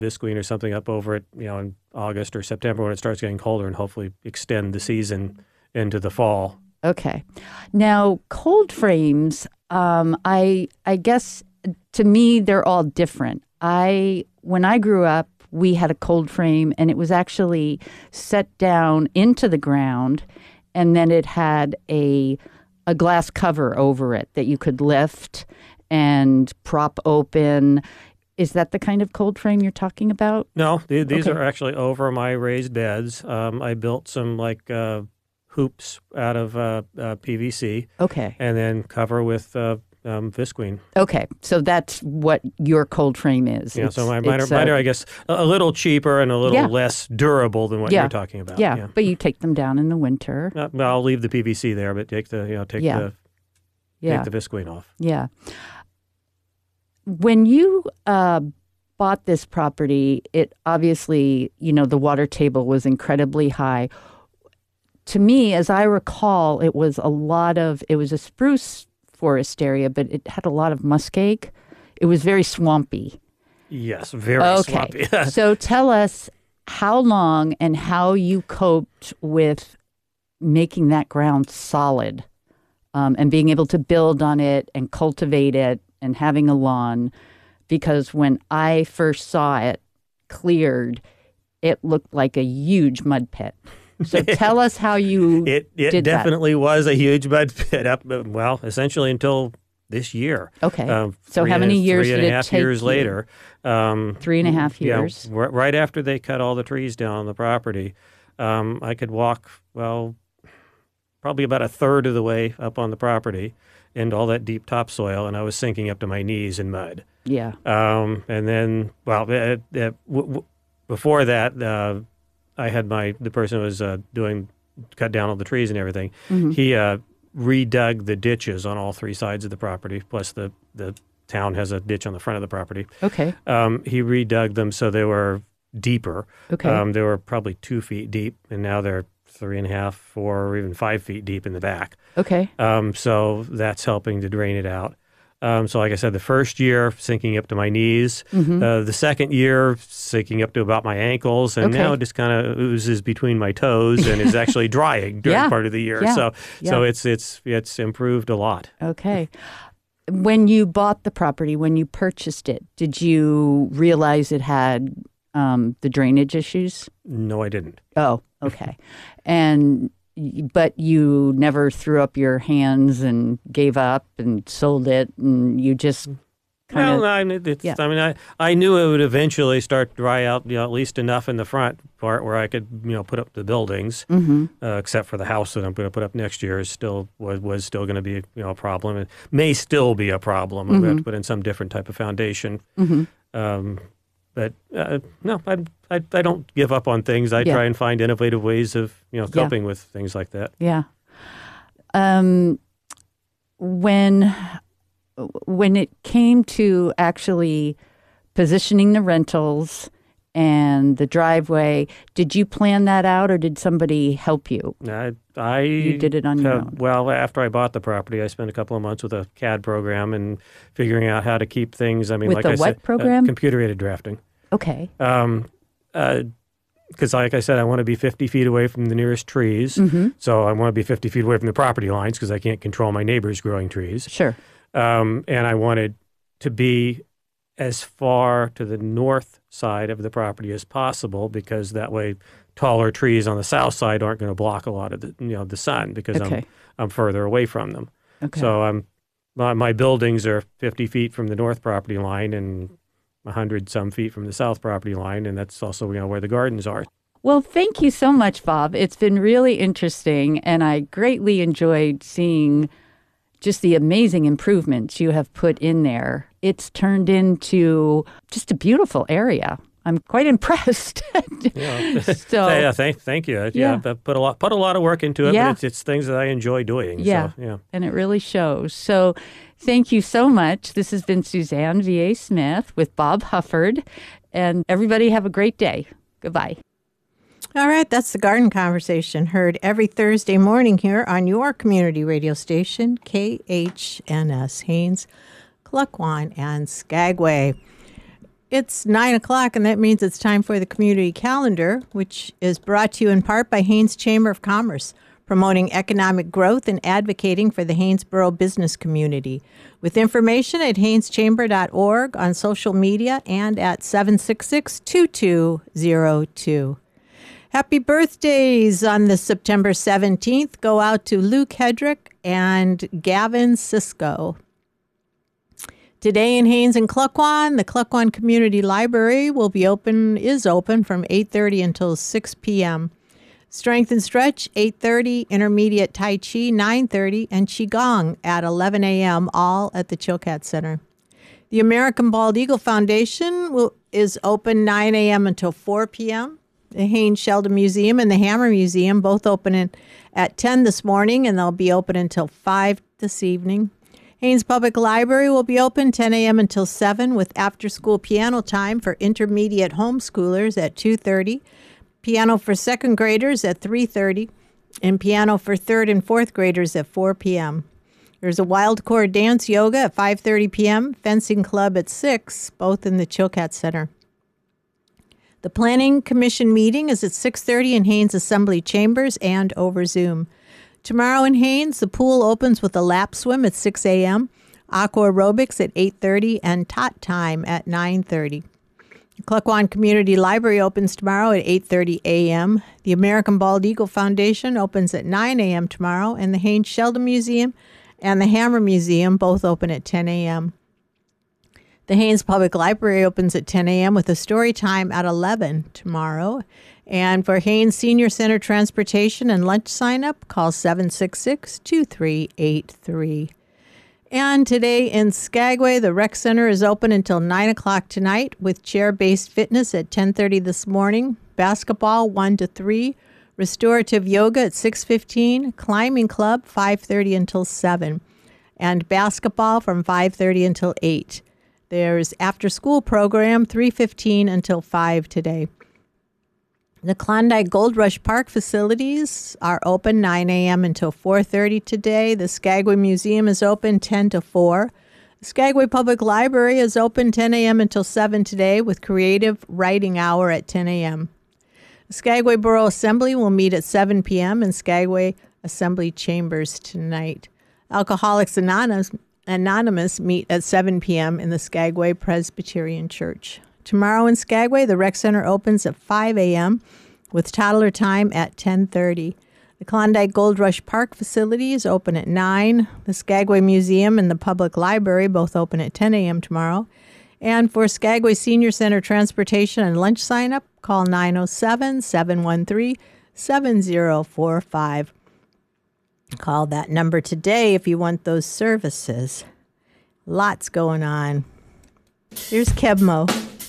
visqueen or something up over it, in August or September when it starts getting colder, and hopefully extend the season into the fall. Okay. Now, cold frames, I guess to me, they're all different. When I grew up, we had a cold frame, and it was actually set down into the ground, and then it had a glass cover over it that you could lift and prop open. Is that the kind of cold frame you're talking about? No, these are actually over my raised beds. I built some hoops out of PVC. Okay. And then cover with visqueen. Okay, so that's what your cold frame is. Yeah, so mine are, I guess, a little cheaper and a little less durable than what you're talking about. Yeah, but you take them down in the winter. I'll leave the PVC there, but take the visqueen off. Yeah. When you bought this property, it obviously, the water table was incredibly high. To me, as I recall, it was a spruce forest area, but it had a lot of muskeg. It was very swampy. Yes, very swampy. So tell us how long and how you coped with making that ground solid and being able to build on it and cultivate it and having a lawn. Because when I first saw it cleared, it looked like a huge mud pit. So tell us how you did that. It definitely was a huge mud pit essentially until this year. Okay. So how many years did it take? 3.5 years later. 3.5 years. Yeah, right after they cut all the trees down on the property, I could walk, probably about a third of the way up on the property into all that deep topsoil, and I was sinking up to my knees in mud. Yeah. And then, before that, I had the person who was cut down all the trees and everything. Mm-hmm. He redug the ditches on all three sides of the property, plus the town has a ditch on the front of the property. Okay. He redug them so they were deeper. Okay. They were probably 2 feet deep, and now they're 3.5, 4, or even 5 feet deep in the back. Okay. So that's helping to drain it out. So like I said, the first year, sinking up to my knees. Mm-hmm. The second year, sinking up to about my ankles. And now it just kind of oozes between my toes and is actually drying during part of the year. Yeah. So it's improved a lot. Okay. When you bought the property, when you purchased it, did you realize it had the drainage issues? No, I didn't. Oh, okay. But you never threw up your hands and gave up and sold it, and you just kind of... I knew it would eventually start to dry out, at least enough in the front part where I could, put up the buildings, except for the house that I'm going to put up next year was still going to be a problem. It may still be a problem. I'm going to have to put in some different type of foundation. Mm-hmm. But no, I don't give up on things. I try and find innovative ways of coping with things like that. Yeah. When it came to actually positioning the rentals and the driveway, did you plan that out, or did somebody help you? You did it on your own? Well, after I bought the property, I spent a couple of months with a CAD program and figuring out how to keep things. What program? Computer-aided drafting. Okay. Because like I said, I want to be 50 feet away from the nearest trees. Mm-hmm. So I want to be 50 feet away from the property lines because I can't control my neighbors growing trees. Sure. And I wanted to be as far to the north side of the property as possible, because that way taller trees on the south side aren't going to block a lot of the sun, because I'm further away from them. Okay. So my buildings are 50 feet from the north property line and 100 some feet from the south property line, and that's also where the gardens are. Well, thank you so much, Bob. It's been really interesting, and I greatly enjoyed seeing just the amazing improvements you have put in there. It's turned into just a beautiful area. I'm quite impressed. Thank you. I put a lot of work into it, but it's things that I enjoy doing. Yeah. And it really shows. So thank you so much. This has been Suzanne V.A. Smith with Bob Hufford, and everybody have a great day. Goodbye. All right, that's the Garden Conversation, heard every Thursday morning here on your community radio station, KHNS, Haines, Klukwan, and Skagway. it's 9 o'clock, and that means it's time for the community calendar, which is brought to you in part by Haines Chamber of Commerce, promoting economic growth and advocating for the Haynesboro business community. With information at haineschamber.org, on social media, and at 766-2202. Happy birthdays on this September 17th go out to Luke Hedrick and Gavin Sisko. Today in Haines and Cluckwan, the Cluckwan Community Library is open from 8:30 until 6 p.m. Strength and Stretch, 8:30, Intermediate Tai Chi, 9:30, and Qigong at 11 a.m., all at the Chilkat Center. The American Bald Eagle Foundation is open 9 a.m. until 4 p.m. The Haines Sheldon Museum and the Hammer Museum both open at 10 this morning, and they'll be open until 5 this evening. Haines Public Library will be open 10 a.m. until 7 with after-school piano time for intermediate homeschoolers at 2:30, piano for second graders at 3:30, and piano for third and fourth graders at 4 p.m. There's a wild cord dance yoga at 5:30 p.m., fencing club at 6, both in the Chilkat Center. The Planning Commission meeting is at 6:30 in Haines Assembly Chambers and over Zoom. Tomorrow in Haines, the pool opens with a lap swim at 6 a.m., aqua aerobics at 8:30, and tot time at 9:30. The Cluckwan Community Library opens tomorrow at 8:30 a.m. The American Bald Eagle Foundation opens at 9 a.m. tomorrow, and the Haines Sheldon Museum and the Hammer Museum both open at 10 a.m. The Haines Public Library opens at 10 a.m. with a story time at 11 tomorrow. And for Haines Senior Center Transportation and lunch sign-up, call 766-2383. And today in Skagway, the Rec Center is open until 9 o'clock tonight with chair-based fitness at 10:30 this morning, basketball 1 to 3, restorative yoga at 6:15, climbing club 5:30 until 7, and basketball from 5:30 until 8. There's after-school program 3:15 until 5 today. The Klondike Gold Rush Park facilities are open 9 a.m. until 4:30 today. The Skagway Museum is open 10 to 4. The Skagway Public Library is open 10 a.m. until 7 today with creative writing hour at 10 a.m. The Skagway Borough Assembly will meet at 7 p.m. in Skagway Assembly Chambers tonight. Alcoholics Anonymous meet at 7 p.m. in the Skagway Presbyterian Church. Tomorrow in Skagway, the Rec Center opens at 5 a.m. with toddler time at 10:30. The Klondike Gold Rush Park facilities open at 9. The Skagway Museum and the Public Library both open at 10 a.m. tomorrow. And for Skagway Senior Center Transportation and lunch sign-up, call 907-713-7045. Call that number today if you want those services. Lots going on. Here's Kebmo.